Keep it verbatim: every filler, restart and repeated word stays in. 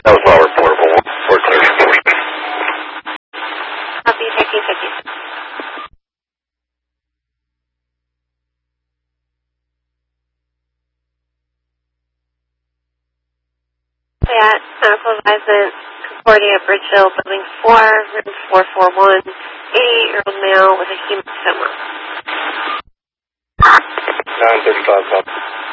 That was all reportable. We're clear. Copy, fifty fifty. At medical advisement, Concordia, Bridgeville, Building four, room four four one, eighty-eight-year-old male with a hematoma. nine thirty-five, copy.